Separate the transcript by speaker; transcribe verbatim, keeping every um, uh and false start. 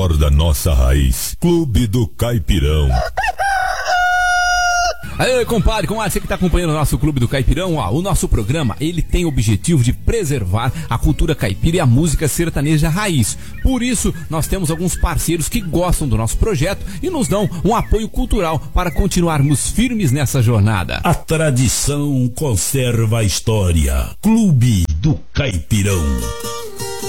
Speaker 1: melhor da nossa raiz. Clube do Caipirão.
Speaker 2: Aê, compadre, com você que está acompanhando o nosso Clube do Caipirão, ó, o nosso programa, ele tem o objetivo de preservar a cultura caipira e a música sertaneja raiz. Por isso, nós temos alguns parceiros que gostam do nosso projeto e nos dão um apoio cultural para continuarmos firmes nessa jornada.
Speaker 3: A tradição conserva a história. Clube do Caipirão.